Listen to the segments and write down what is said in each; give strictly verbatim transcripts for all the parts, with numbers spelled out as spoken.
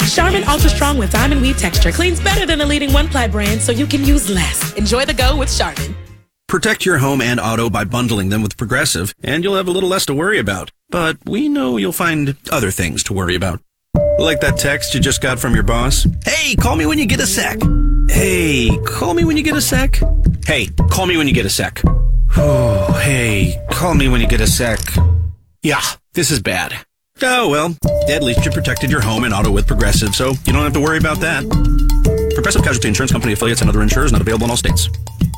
Charmin Ultra Strong with diamond weave texture cleans better than the leading one-ply brand, so you can use less. Enjoy the go with Charmin. Protect your home and auto by bundling them with Progressive, and you'll have a little less to worry about. But we know you'll find other things to worry about. Like that text you just got from your boss. Hey, call me when you get a sec. Hey, call me when you get a sec. Hey, call me when you get a sec. Oh, hey, call me when you get a sec. Yeah, this is bad. Oh, well, at least you protected your home and auto with Progressive, so you don't have to worry about that. Progressive Casualty Insurance Company affiliates and other insurers not available in all states.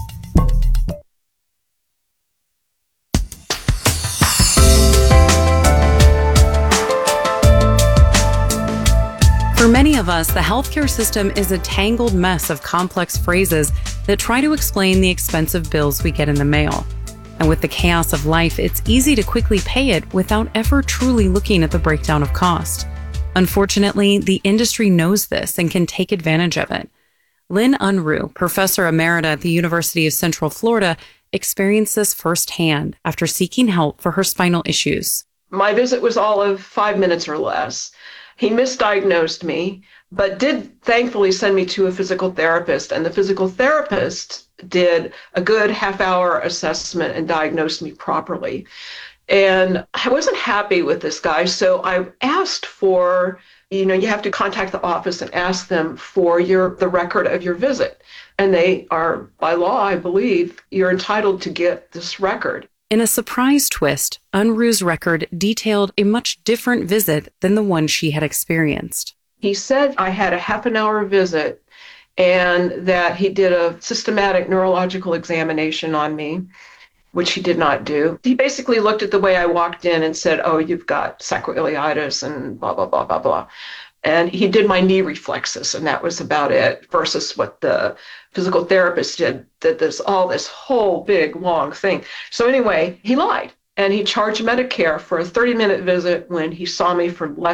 For many of us, the healthcare system is a tangled mess of complex phrases that try to explain the expensive bills we get in the mail. And with the chaos of life, it's easy to quickly pay it without ever truly looking at the breakdown of cost. Unfortunately, the industry knows this and can take advantage of it. Lynn Unruh, professor emerita at the University of Central Florida, experienced this firsthand after seeking help for her spinal issues. My visit was all of five minutes or less. He misdiagnosed me, but did thankfully send me to a physical therapist. And the physical therapist did a good half-hour assessment and diagnosed me properly. And I wasn't happy with this guy, so I asked for, you know, you have to contact the office and ask them for your the record of your visit. And they are, by law, I believe, you're entitled to get this record. In a surprise twist, Unruh's record detailed a much different visit than the one she had experienced. He said I had a half an hour visit and that he did a systematic neurological examination on me, which he did not do. He basically looked at the way I walked in and said, oh, you've got sacroiliitis and blah, blah, blah, blah, blah. And he did my knee reflexes, and that was about it, versus what the physical therapist did, did this all this whole big, long thing. So anyway, he lied, and he charged Medicare for a thirty-minute visit when he saw me for less